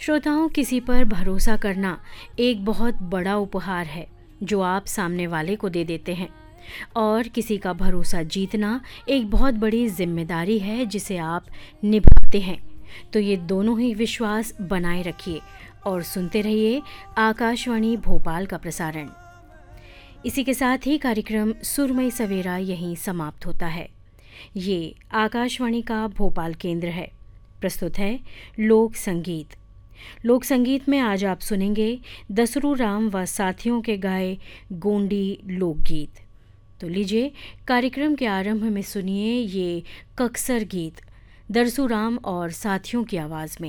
श्रोताओं, किसी पर भरोसा करना एक बहुत बड़ा उपहार है जो आप सामने वाले को दे देते हैं, और किसी का भरोसा जीतना एक बहुत बड़ी जिम्मेदारी है जिसे आप निभाते हैं। तो ये दोनों ही विश्वास बनाए रखिए और सुनते रहिए आकाशवाणी भोपाल का प्रसारण। इसी के साथ ही कार्यक्रम सुरमई सवेरा यहीं समाप्त होता है। ये आकाशवाणी का भोपाल केंद्र है। प्रस्तुत है लोक संगीत। लोक संगीत में आज आप सुनेंगे दसरू राम व साथियों के गाए गोंडी लोकगीत। तो लीजिए, कार्यक्रम के आरंभ में सुनिए ये कक्सर गीत दरसू राम और साथियों की आवाज़ में।